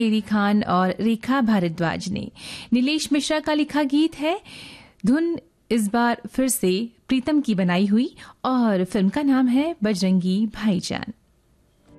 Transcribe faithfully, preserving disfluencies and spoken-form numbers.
मेरी खान और रेखा भारद्वाज ने। नीलेश मिश्रा का लिखा गीत है। धुन इस बार फिर से प्रीतम की बनाई हुई और फिल्म का नाम है बजरंगी भाईजान।